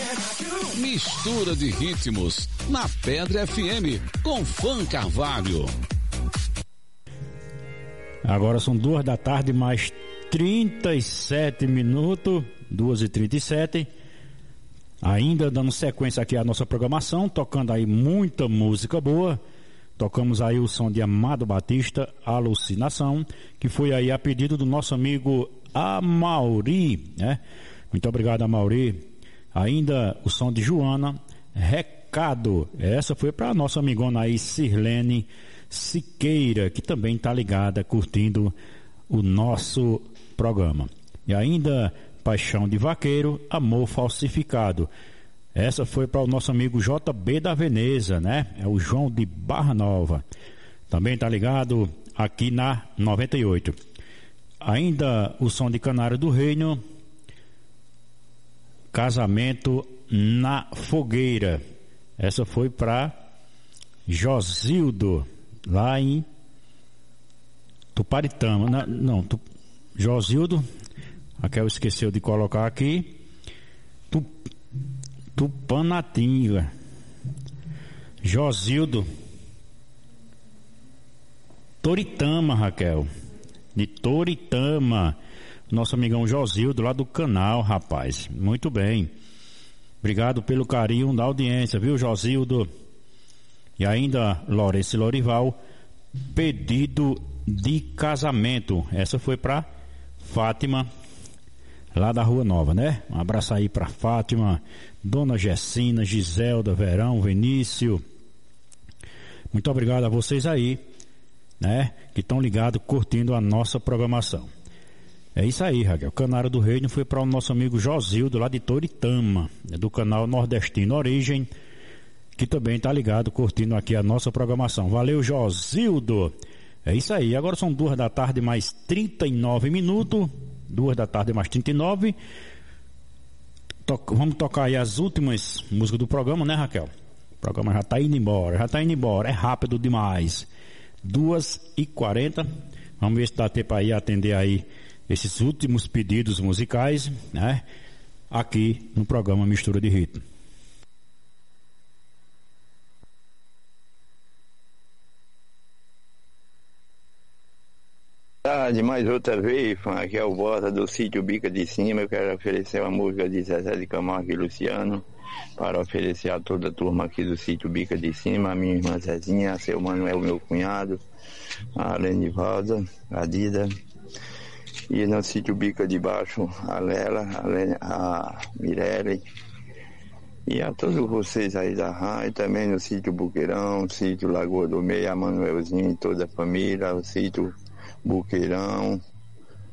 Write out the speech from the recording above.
Mistura de ritmos na Pedra FM com Fã Carvalho. Agora são 2 da tarde mais 37 minutos, 2h37. Ainda dando sequência aqui à nossa programação, tocando aí muita música boa. Tocamos aí o som de Amado Batista, Alucinação, que foi aí a pedido do nosso amigo Amauri, né? Muito obrigado, Amauri. Ainda o som de Joana, Recado. Essa foi para a nossa amigona aí, Sirlene Siqueira, que também está ligada, curtindo o nosso programa. E ainda Paixão de Vaqueiro, Amor Falsificado. Essa foi para o nosso amigo JB da Veneza, né? É o João de Barra Nova. Também está ligado aqui na 98. Ainda o som de Canário do Reino, Casamento na Fogueira. Essa foi para Josildo, lá em Tuparitama. Josildo, Raquel esqueceu de colocar aqui. Tupanatinga. Josildo. Toritama, Raquel. De Toritama. Nosso amigão Josildo, lá do canal, rapaz. Muito bem. Obrigado pelo carinho da audiência, viu, Josildo? E ainda, Lorece Lorival, pedido de casamento. Essa foi para Fátima, lá da Rua Nova, né? Um abraço aí para Fátima, Dona Gessina, Giselda, Verão, Vinícius. Muito obrigado a vocês aí, né? Que estão ligados, curtindo a nossa programação. É isso aí, Raquel. Canário do Reino foi para o nosso amigo Josildo, lá de Toritama, do canal Nordestino Origem, que também está ligado, curtindo aqui a nossa programação. Valeu, Josildo. É isso aí. Agora são 2 da tarde mais 39 minutos. 2 da tarde mais 39. Vamos tocar aí as últimas músicas do programa, né, Raquel? O programa já está indo embora. É rápido demais. 2h40. Vamos ver se dá tempo aí atender aí esses últimos pedidos musicais, né? Aqui no programa Mistura de Ritmo. Tarde, mais outra vez, aqui é o Bota do Sítio Bica de Cima. Eu quero oferecer uma música de Zezé de Camargo e Luciano para oferecer a toda a turma aqui do Sítio Bica de Cima, a minha irmã Zezinha, a seu Manuel, meu cunhado, a Lenivalda, a Dida, e no Sítio Bica de Baixo, a Lela, a Mirelle, e a todos vocês aí da rádio, também no Sítio Buqueirão, Sítio Lagoa do Meio, a Manuelzinho e toda a família, o Sítio Buqueirão,